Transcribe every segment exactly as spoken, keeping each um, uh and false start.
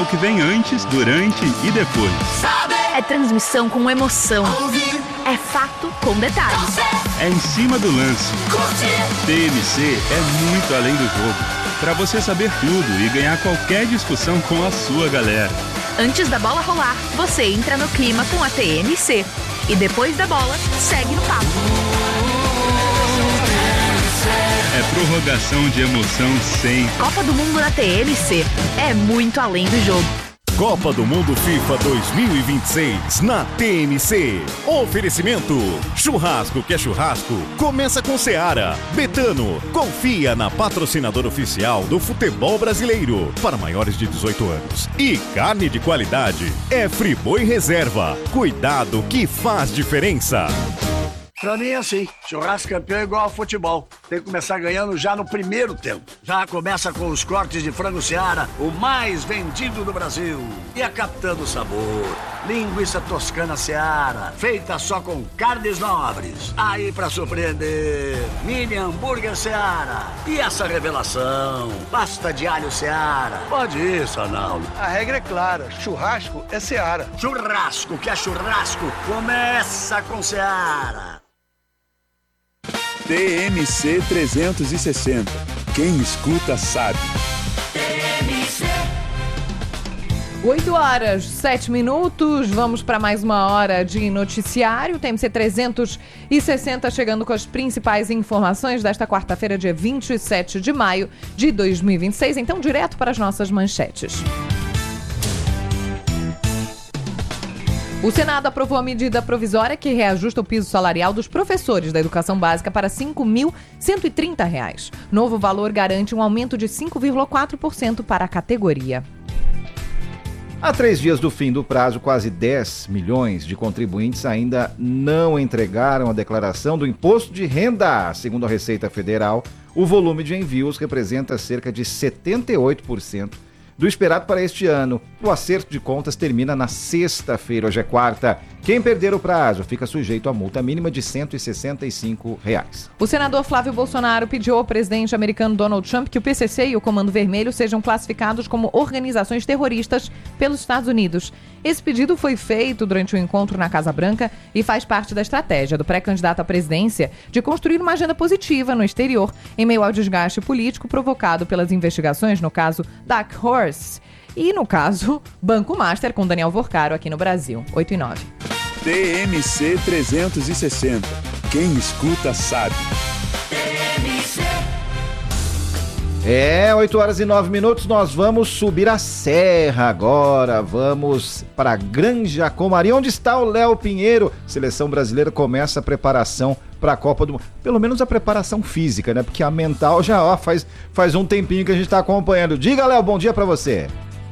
que vem antes, durante e depois. É transmissão com emoção. É fato com detalhes. É em cima do lance. T M C é muito além do jogo. Para você saber tudo e ganhar qualquer discussão com a sua galera. Antes da bola rolar, você entra no clima com a T M C. E depois da bola, segue no papo. É prorrogação de emoção sem. Copa do Mundo na T M C. É muito além do jogo. Copa do Mundo FIFA dois mil e vinte e seis na T M C. Oferecimento: churrasco que é churrasco, começa com Seara. Betano, confia na patrocinadora oficial do futebol brasileiro para maiores de dezoito anos. E carne de qualidade é Friboi Reserva. Cuidado que faz diferença. Pra mim é assim, churrasco campeão é igual ao futebol. Tem que começar ganhando já no primeiro tempo. Já começa com os cortes de frango Seara, o mais vendido do Brasil. E a capitã do sabor, linguiça toscana Seara, feita só com carnes nobres. Aí pra surpreender, mini hambúrguer Seara. E essa revelação, pasta de alho Seara. Pode ir, Sanaldo. A regra é clara, churrasco é Seara. Churrasco que é churrasco, começa com Seara. T M C trezentos e sessenta. Quem escuta sabe. oito horas, sete minutos. Vamos para mais uma hora de noticiário. T M C trezentos e sessenta chegando com as principais informações desta quarta-feira, dia vinte e sete de maio de dois mil e vinte e seis. Então, direto para as nossas manchetes. O Senado aprovou a medida provisória que reajusta o piso salarial dos professores da educação básica para cinco mil cento e trinta reais. Novo valor garante um aumento de cinco vírgula quatro por cento para a categoria. Há três dias do fim do prazo, quase dez milhões de contribuintes ainda não entregaram a declaração do imposto de renda. Segundo a Receita Federal, o volume de envios representa cerca de setenta e oito por cento do esperado para este ano. O acerto de contas termina na sexta-feira, hoje é quarta. Quem perder o prazo fica sujeito a multa mínima de cento e sessenta e cinco reais. O senador Flávio Bolsonaro pediu ao presidente americano Donald Trump que o P C C e o Comando Vermelho sejam classificados como organizações terroristas pelos Estados Unidos. Esse pedido foi feito durante um encontro na Casa Branca e faz parte da estratégia do pré-candidato à presidência de construir uma agenda positiva no exterior em meio ao desgaste político provocado pelas investigações no caso Dark Horse e, no caso, Banco Master com Daniel Vorcaro aqui no Brasil. oito e nove. T M C trezentos e sessenta. Quem escuta sabe. É, oito horas e nove minutos, nós vamos subir a serra agora, vamos para Granja Comari, onde está o Léo Pinheiro. Seleção brasileira começa a preparação para a Copa do Mundo, pelo menos a preparação física, né? Porque a mental já ó, faz, faz um tempinho que a gente está acompanhando. Diga, Léo, bom dia para você.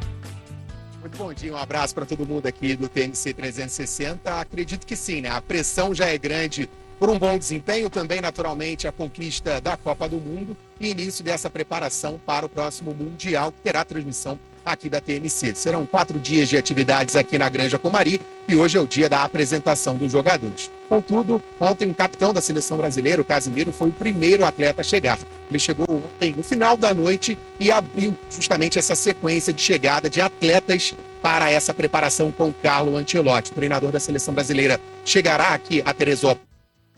Muito bom dia, um abraço para todo mundo aqui do T M C trezentos e sessenta. Acredito que sim, né? A pressão já é grande por um bom desempenho, também naturalmente a conquista da Copa do Mundo e início dessa preparação para o próximo Mundial, que terá transmissão aqui da T M C. Serão quatro dias de atividades aqui na Granja Comari e hoje é o dia da apresentação dos jogadores. Contudo, ontem o capitão da seleção brasileira, o Casimiro, foi o primeiro atleta a chegar. Ele chegou ontem no final da noite e abriu justamente essa sequência de chegada de atletas para essa preparação com o Carlo Ancelotti. O treinador da seleção brasileira chegará aqui a Teresópolis.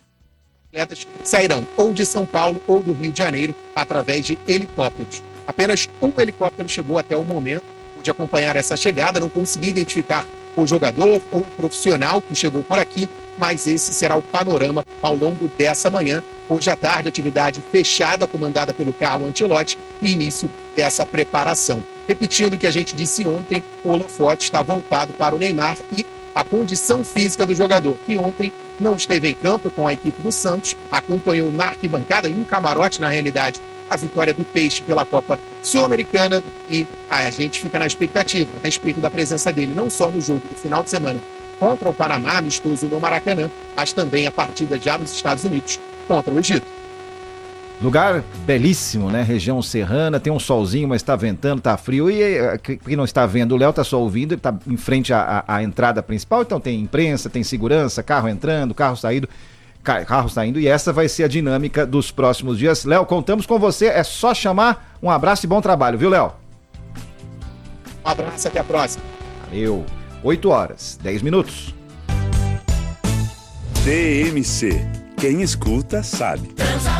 Atletas sairão ou de São Paulo ou do Rio de Janeiro através de helicópteros. Apenas um helicóptero chegou até o momento de acompanhar essa chegada, não consegui identificar o jogador ou o profissional que chegou por aqui, mas esse será o panorama ao longo dessa manhã. Hoje à tarde, atividade fechada, comandada pelo Carlo Ancelotti, e início dessa preparação. Repetindo o que a gente disse ontem, o holofote está voltado para o Neymar e a condição física do jogador, que ontem não esteve em campo com a equipe do Santos, acompanhou na arquibancada, em um camarote, na realidade, a vitória do Peixe pela Copa Sul-Americana e a gente fica na expectativa a respeito da presença dele, não só no jogo do final de semana contra o Panamá, amistoso no Maracanã, mas também a partida já nos Estados Unidos contra o Egito. Lugar belíssimo, né? Região serrana, tem um solzinho, mas está ventando, está frio. E quem não está vendo, o Léo está só ouvindo, ele está em frente à, à, à entrada principal, então tem imprensa, tem segurança, carro entrando, carro saindo, carro saindo, e essa vai ser a dinâmica dos próximos dias. Léo, contamos com você, é só chamar. Um abraço e bom trabalho, viu, Léo? Um Um abraço, até a próxima. Valeu. oito horas, dez minutos. T M C. Quem escuta sabe.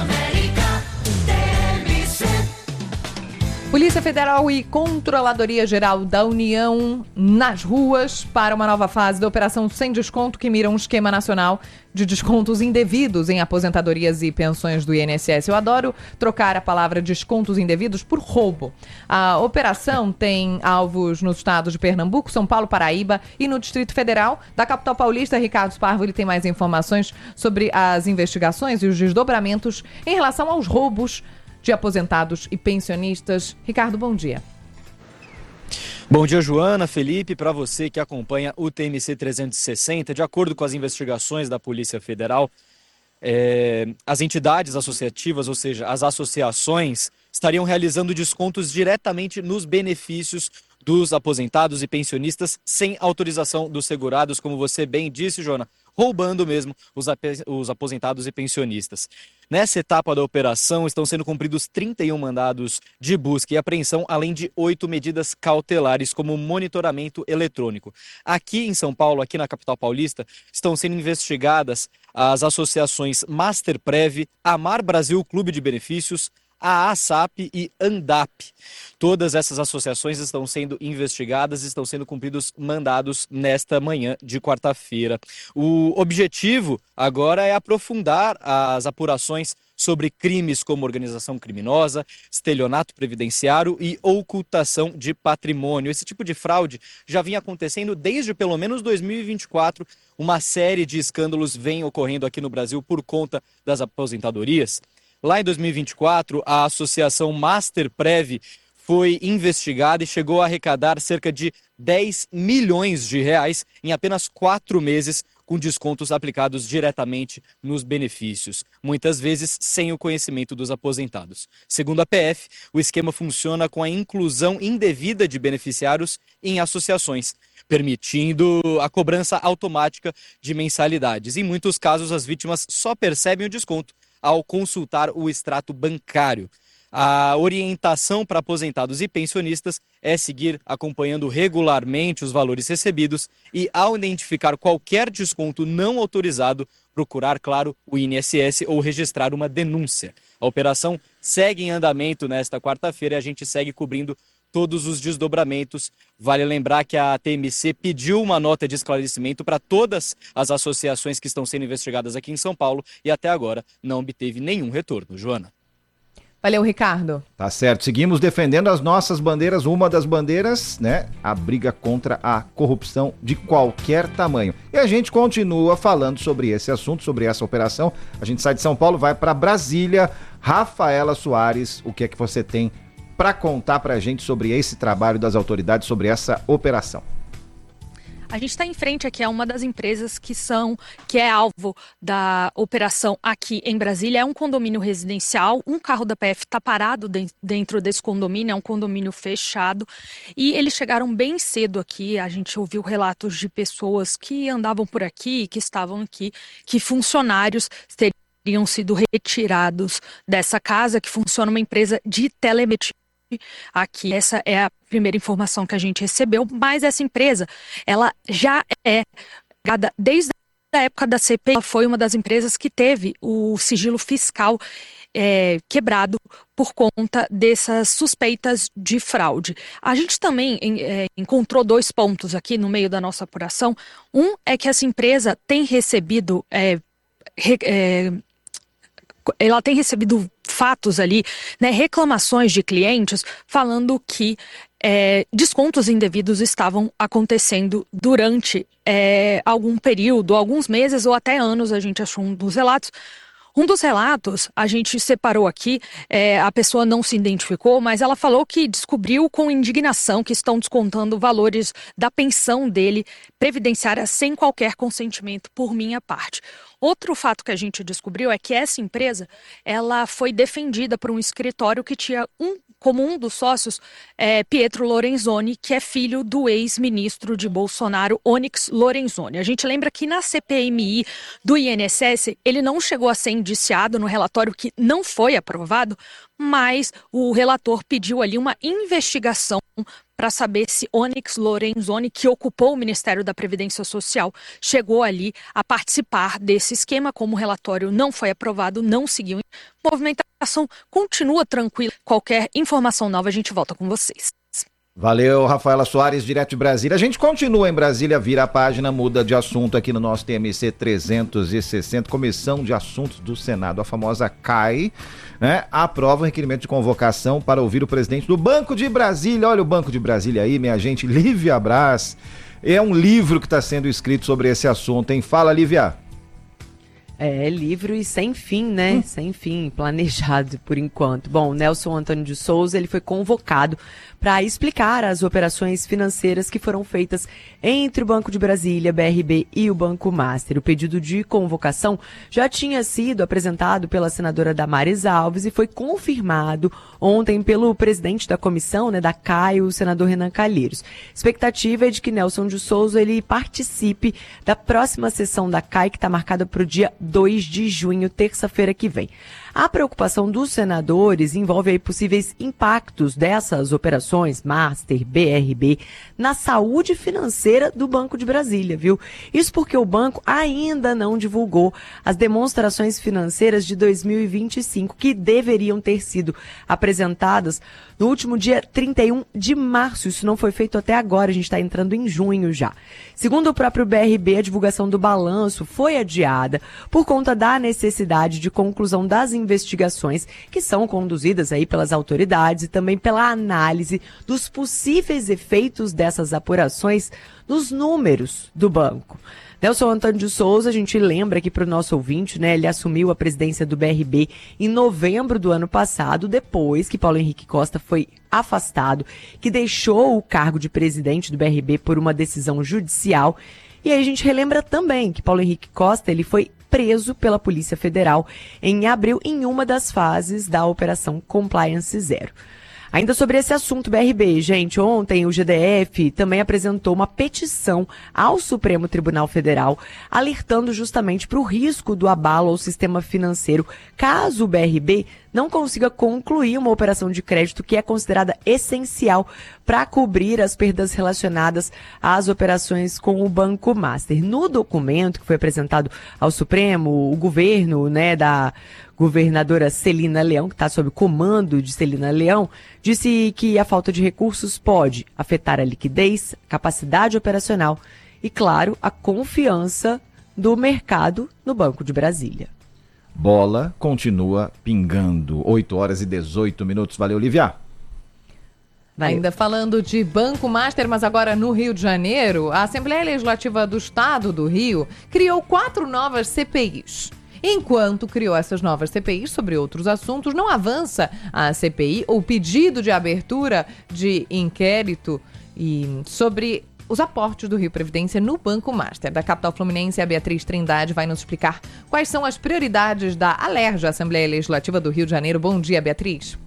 Polícia Federal e Controladoria Geral da União nas ruas para uma nova fase da Operação Sem Desconto, que mira um esquema nacional de descontos indevidos em aposentadorias e pensões do I N S S. Eu adoro trocar a palavra descontos indevidos por roubo. A operação tem alvos nos estados de Pernambuco, São Paulo, Paraíba e no Distrito Federal. Da capital paulista, Ricardo Sparvo, ele tem mais informações sobre as investigações e os desdobramentos em relação aos roubos de aposentados e pensionistas. Ricardo, bom dia. Bom dia, Joana, Felipe, para você que acompanha o T M C trezentos e sessenta. De acordo com as investigações da Polícia Federal, é, as entidades associativas, ou seja, as associações, estariam realizando descontos diretamente nos benefícios dos aposentados e pensionistas sem autorização dos segurados, como você bem disse, Joana, roubando mesmo os, ap- os aposentados e pensionistas. Nessa etapa da operação estão sendo cumpridos trinta e um mandados de busca e apreensão, além de oito medidas cautelares, como monitoramento eletrônico. Aqui em São Paulo, aqui na capital paulista, estão sendo investigadas as associações Masterprev, Amar Brasil Clube de Benefícios, a ASAP e ANDAP. Todas essas associações estão sendo investigadas e estão sendo cumpridos mandados nesta manhã de quarta-feira. O objetivo agora é aprofundar as apurações sobre crimes como organização criminosa, estelionato previdenciário e ocultação de patrimônio. Esse tipo de fraude já vinha acontecendo desde pelo menos dois mil e vinte e quatro. Uma série de escândalos vem ocorrendo aqui no Brasil por conta das aposentadorias. Lá em dois mil e vinte e quatro, a associação Masterprev foi investigada e chegou a arrecadar cerca de dez milhões de reais em apenas quatro meses, com descontos aplicados diretamente nos benefícios, muitas vezes sem o conhecimento dos aposentados. Segundo a P F, o esquema funciona com a inclusão indevida de beneficiários em associações, permitindo a cobrança automática de mensalidades. Em muitos casos, as vítimas só percebem o desconto ao consultar o extrato bancário. A orientação para aposentados e pensionistas é seguir acompanhando regularmente os valores recebidos e, ao identificar qualquer desconto não autorizado, procurar, claro, o I N S S ou registrar uma denúncia. A operação segue em andamento nesta quarta-feira e a gente segue cobrindo todos os desdobramentos. Vale lembrar que a T M C pediu uma nota de esclarecimento para todas as associações que estão sendo investigadas aqui em São Paulo e até agora não obteve nenhum retorno. Joana. Valeu, Ricardo. Tá certo, seguimos defendendo as nossas bandeiras. Uma das bandeiras, né, a briga contra a corrupção de qualquer tamanho. E a gente continua falando sobre esse assunto, sobre essa operação. A gente sai de São Paulo, vai para Brasília. Rafaela Soares, o que é que você tem para contar para a gente sobre esse trabalho das autoridades, sobre essa operação? A gente está em frente aqui a uma das empresas que são, que é alvo da operação aqui em Brasília. É um condomínio residencial, um carro da P F está parado dentro desse condomínio, é um condomínio fechado. E eles chegaram bem cedo aqui, a gente ouviu relatos de pessoas que andavam por aqui, que estavam aqui, que funcionários teriam sido retirados dessa casa, que funciona uma empresa de telemetria. Aqui, essa é a primeira informação que a gente recebeu, mas essa empresa, ela já é, desde a época da C P I, ela foi uma das empresas que teve o sigilo fiscal é, quebrado por conta dessas suspeitas de fraude. A gente também é, encontrou dois pontos aqui no meio da nossa apuração. Um é que essa empresa tem recebido... É, re, é, ela tem recebido fatos ali, né, reclamações de clientes falando que é, descontos indevidos estavam acontecendo durante é, algum período, alguns meses ou até anos, a gente achou um dos relatos. Um dos relatos, a gente separou aqui, é, a pessoa não se identificou, mas ela falou que descobriu com indignação que estão descontando valores da pensão dele, previdenciária, sem qualquer consentimento por minha parte. Outro fato que a gente descobriu é que essa empresa, ela foi defendida por um escritório que tinha um, como um dos sócios, é, Pietro Lorenzoni, que é filho do ex-ministro de Bolsonaro, Onyx Lorenzoni. A gente lembra que na C P M I do I N S S, ele não chegou a ser indiciado no relatório que não foi aprovado, mas o relator pediu ali uma investigação para saber se Onyx Lorenzoni, que ocupou o Ministério da Previdência Social, chegou ali a participar desse esquema. Como o relatório não foi aprovado, não seguiu. A movimentação continua tranquila. Qualquer informação nova, a gente volta com vocês. Valeu, Rafaela Soares, direto de Brasília. A gente continua em Brasília, vira a página, muda de assunto aqui no nosso T M C trezentos e sessenta, Comissão de Assuntos do Senado, a famosa C A I, né, aprova o requerimento de convocação para ouvir o presidente do Banco de Brasília. Olha o Banco de Brasília aí, minha gente, Lívia Braz. É um livro que está sendo escrito sobre esse assunto, hein? Fala, Lívia. É, livro e sem fim, né? Hum. Sem fim, planejado por enquanto. Bom, Nelson Antônio de Souza, ele foi convocado para explicar as operações financeiras que foram feitas entre o Banco de Brasília, B R B e o Banco Master. O pedido de convocação já tinha sido apresentado pela senadora Damares Alves e foi confirmado ontem pelo presidente da comissão, né, da C A I, o senador Renan Calheiros. Expectativa é de que Nelson de Souza ele participe da próxima sessão da C A I, que está marcada para o dia dois de junho, terça-feira que vem. A preocupação dos senadores envolve aí possíveis impactos dessas operações, Master, B R B, na saúde financeira do Banco de Brasília, viu? Isso porque o banco ainda não divulgou as demonstrações financeiras de dois mil e vinte e cinco, que deveriam ter sido apresentadas no último dia trinta e um de março. Isso não foi feito até agora, a gente está entrando em junho já. Segundo o próprio B R B, a divulgação do balanço foi adiada por conta da necessidade de conclusão das investigações que são conduzidas aí pelas autoridades e também pela análise dos possíveis efeitos dessas apurações nos números do banco. Nelson Antônio de Souza, a gente lembra aqui para o nosso ouvinte, né? Ele assumiu a presidência do B R B em novembro do ano passado, depois que Paulo Henrique Costa foi afastado, que deixou o cargo de presidente do B R B por uma decisão judicial. E aí a gente relembra também que Paulo Henrique Costa, ele foi preso pela Polícia Federal em abril em uma das fases da Operação Compliance Zero. Ainda sobre esse assunto B R B, gente, ontem o G D F também apresentou uma petição ao Supremo Tribunal Federal, alertando justamente para o risco do abalo ao sistema financeiro, caso o B R B não consiga concluir uma operação de crédito que é considerada essencial para cobrir as perdas relacionadas às operações com o Banco Master. No documento que foi apresentado ao Supremo, o governo, né, da governadora Celina Leão, que está sob o comando de Celina Leão, disse que a falta de recursos pode afetar a liquidez, capacidade operacional e, claro, a confiança do mercado no Banco de Brasília. Bola continua pingando. oito horas e dezoito minutos. Valeu, Lívia. Valeu. Ainda falando de Banco Master, mas agora no Rio de Janeiro, a Assembleia Legislativa do Estado do Rio criou quatro novas C P Is. Enquanto criou essas novas C P Is sobre outros assuntos, não avança a C P I ou pedido de abertura de inquérito e sobre os aportes do Rio Previdência no Banco Master. Da capital fluminense, a Beatriz Trindade vai nos explicar quais são as prioridades da ALERJ, Assembleia Legislativa do Rio de Janeiro. Bom dia, Beatriz.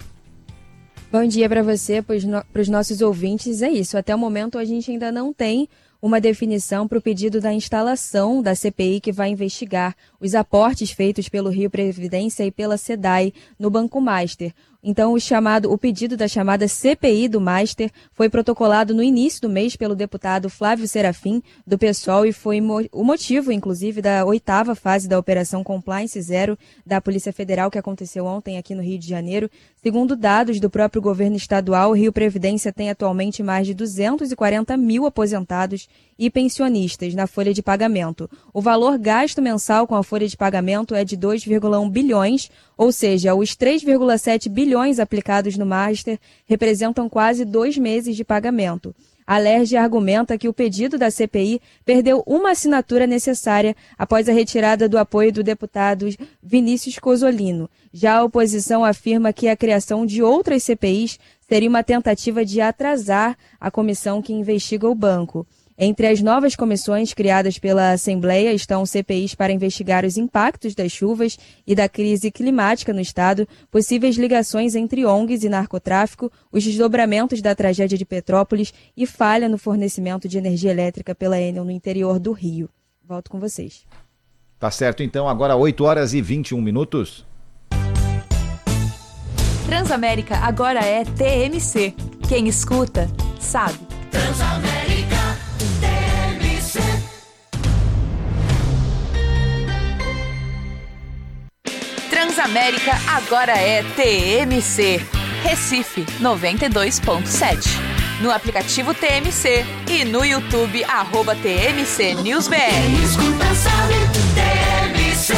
Bom dia para você, para os no, nossos ouvintes. É isso, até o momento a gente ainda não tem uma definição para o pedido da instalação da C P I que vai investigar os aportes feitos pelo Rio Previdência e pela SEDAI no Banco Master. Então, o, chamado, o pedido da chamada C P I do Master foi protocolado no início do mês pelo deputado Flávio Serafim, do PSOL, e foi mo- o motivo, inclusive, da oitava fase da Operação Compliance Zero da Polícia Federal, que aconteceu ontem aqui no Rio de Janeiro. Segundo dados do próprio governo estadual, o Rio Previdência tem atualmente mais de duzentos e quarenta mil aposentados e pensionistas na folha de pagamento. O valor gasto mensal com a folha de pagamento é de dois vírgula um bilhões, ou seja, os três vírgula sete bilhões aplicados no Master representam quase dois meses de pagamento. A ALERJ argumenta que o pedido da C P I perdeu uma assinatura necessária após a retirada do apoio do deputado Vinícius Cozzolino. Já a oposição afirma que a criação de outras C P Is seria uma tentativa de atrasar a comissão que investiga o banco. Entre as novas comissões criadas pela Assembleia estão C P Is para investigar os impactos das chuvas e da crise climática no estado, possíveis ligações entre O N Gs e narcotráfico, os desdobramentos da tragédia de Petrópolis e falha no fornecimento de energia elétrica pela Enel no interior do Rio. Volto com vocês. Tá certo, então, agora oito horas e vinte e um minutos. Transamérica agora é T M C. Quem escuta, sabe. Transamérica T M C. Transamérica agora é T M C. Recife noventa e dois ponto sete. No aplicativo T M C e no YouTube, arroba T M C News B R. Quem escuta sabe, T M C.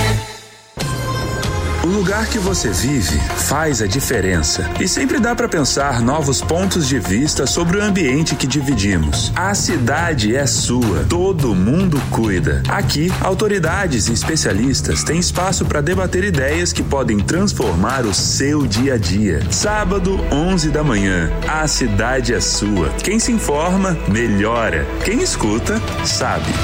O lugar que você vive faz a diferença. E sempre dá para pensar novos pontos de vista sobre o ambiente que dividimos. A cidade é sua, todo mundo cuida. Aqui, autoridades e especialistas têm espaço para debater ideias que podem transformar o seu dia a dia. Sábado, onze da manhã. A cidade é sua. Quem se informa, melhora. Quem escuta, sabe.